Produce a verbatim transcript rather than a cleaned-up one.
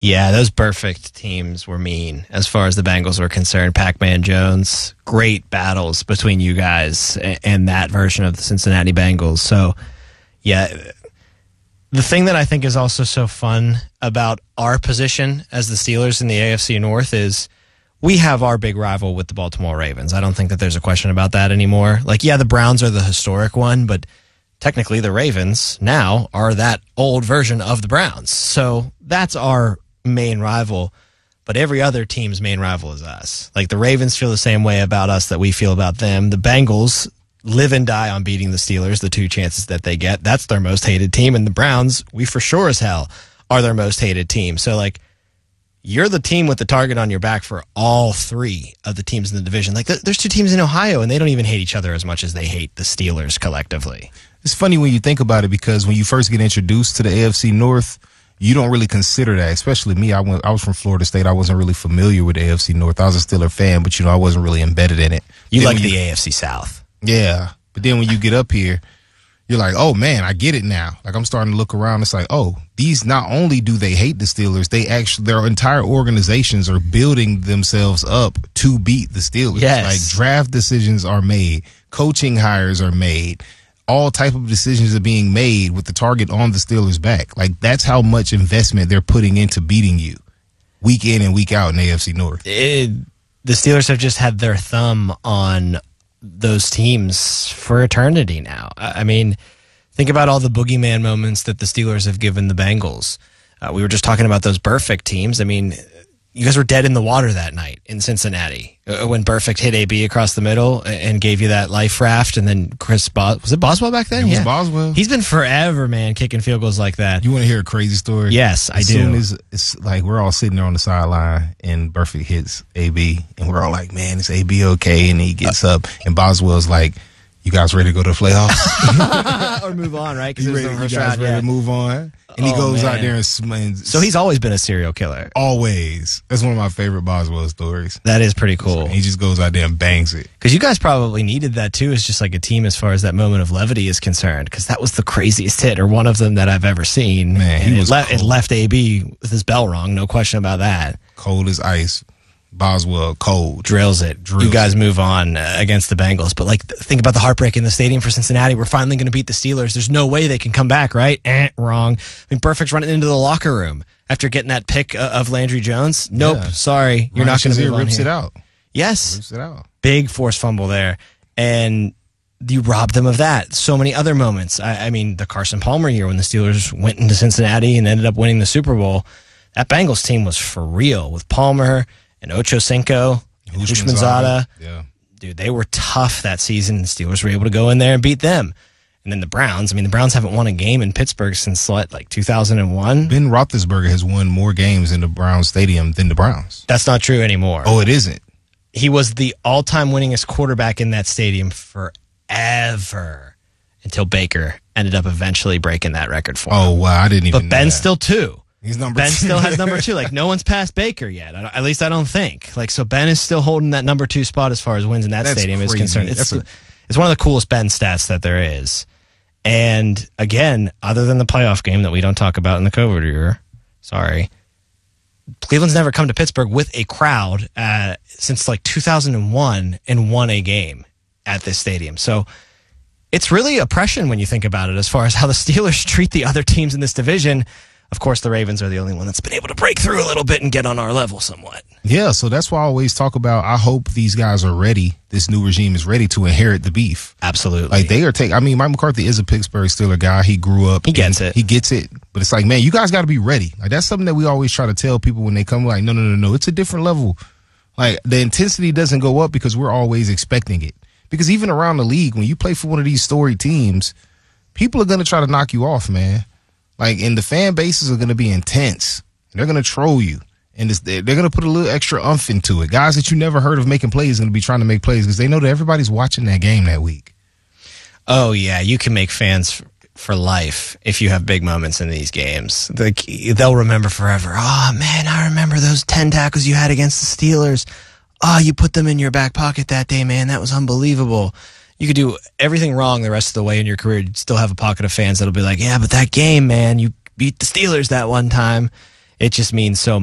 Yeah, those perfect teams were mean as far as the Bengals were concerned. Pac-Man Jones, great battles between you guys and that version of the Cincinnati Bengals. So, yeah, the thing that I think is also so fun about our position as the Steelers in the A F C North is we have our big rival with the Baltimore Ravens. I don't think that there's a question about that anymore. Like, yeah, the Browns are the historic one, but technically the Ravens now are that old version of the Browns. So that's our main rival, but every other team's main rival is us. Like, the Ravens feel the same way about us that we feel about them. The Bengals live and die on beating the Steelers, the two chances that they get. That's their most hated team. And the Browns, we for sure as hell are their most hated team. So, like, you're the team with the target on your back for all three of the teams in the division. Like, there's two teams in Ohio, and they don't even hate each other as much as they hate the Steelers collectively. It's funny when you think about it, because when you first get introduced to the A F C North, you don't really consider that, especially me. I went, I was from Florida State. I wasn't really familiar with the A F C North. I was a Steeler fan, but, you know, I wasn't really embedded in it. You then like the you, A F C South. Yeah. But then when you get up here, you're like, oh, man, I get it now. Like, I'm starting to look around. It's like, oh, these, not only do they hate the Steelers, they actually, their entire organizations are building themselves up to beat the Steelers. Yes. Like, draft decisions are made. Coaching hires are made. All type of decisions are being made with the target on the Steelers' back. Like, that's how much investment they're putting into beating you week in and week out in the A F C North. It, the Steelers have just had their thumb on those teams for eternity now. I mean, think about all the boogeyman moments that the Steelers have given the Bengals. Uh, we were just talking about those Burfict teams. I mean, you guys were dead in the water that night in Cincinnati uh, when Burfict hit A B across the middle and gave you that life raft. And then Chris Bos- was it Boswell back then? It was yeah, Boswell. He's been forever, man, kicking field goals like that. You want to hear a crazy story? Yes, I as do. Soon as it's like we're all sitting there on the sideline and Burfict hits A B, and we're all like, "Man, is A B okay?" And he gets up, and Boswell's like, "You guys ready to go to the playoffs or move on?" Right? Because you, it was ready, the you first guys round, ready yeah. to move on? And he Oh, goes man. out there and sm- So he's always been a serial killer. always. That's one of my favorite Boswell stories. That is pretty cool. He just goes out there and bangs it. Because you guys probably needed that too, as just like a team as far as that moment of levity is concerned. Because that was the craziest hit, or one of them that I've ever seen. Man, he and was it, le- it cold. left A B with his bell rung, no question about that. Cold as ice. Boswell, cold. Drills it. Drills you guys move on uh, against the Bengals. But like, th- think about the heartbreak in the stadium for Cincinnati. We're finally going to beat the Steelers. There's no way they can come back, right? Eh, wrong. I mean, Burfict's running into the locker room after getting that pick uh, of Landry Jones. Nope, Yeah. sorry, you're Ryan not going to Shazier move on rips here. it out. Yes, Rips it out. big force fumble there, and you robbed them of that. So many other moments. I, I mean, the Carson Palmer year when the Steelers went into Cincinnati and ended up winning the Super Bowl. That Bengals team was for real with Palmer and Ocho Cinco, Hushmanzada. Yeah. Dude, they were tough that season. The Steelers were able to go in there and beat them. And then the Browns. I mean, the Browns haven't won a game in Pittsburgh since, what, like two thousand one? Ben Roethlisberger has won more games in the Browns Stadium than the Browns. That's not true anymore. Oh, it isn't? He was the all-time winningest quarterback in that stadium forever until Baker ended up eventually breaking that record for him. Oh, wow. I didn't even But know Ben's that. still two. He's number Ben two. still has number two. Like, no one's passed Baker yet. I don't- At least I don't think. Like, so Ben is still holding that number two spot as far as wins in that That's stadium is crazy. concerned. It's, That's a- it's one of the coolest Ben stats that there is. And again, other than the playoff game that we don't talk about in the COVID year, sorry, Cleveland's never come to Pittsburgh with a crowd uh, since like two thousand one and won a game at this stadium. So it's really oppression when you think about it as far as how the Steelers treat the other teams in this division. Of course, the Ravens are the only one that's been able to break through a little bit and get on our level somewhat. Yeah, so that's why I always talk about, I hope these guys are ready. This new regime is ready to inherit the beef. Absolutely. Like, they are taking, I mean, Mike McCarthy is a Pittsburgh Steeler guy. He grew up. He gets and it. He gets it. But it's like, man, you guys got to be ready. Like, that's something that we always try to tell people when they come, like, no, no, no, no. It's a different level. Like, the intensity doesn't go up because we're always expecting it. Because even around the league, when you play for one of these storied teams, people are going to try to knock you off, man. Like, and the fan bases are going to be intense. They're going to troll you. And it's, they're going to put a little extra umph into it. Guys that you never heard of making plays are going to be trying to make plays because they know that everybody's watching that game that week. Oh, yeah. You can make fans f- for life if you have big moments in these games. Like, they'll remember forever. Oh, man, I remember those ten tackles you had against the Steelers. Oh, you put them in your back pocket that day, man. That was unbelievable. You could do everything wrong the rest of the way in your career. You'd still have a pocket of fans that'll be like, yeah, but that game, man, you beat the Steelers that one time. it just means so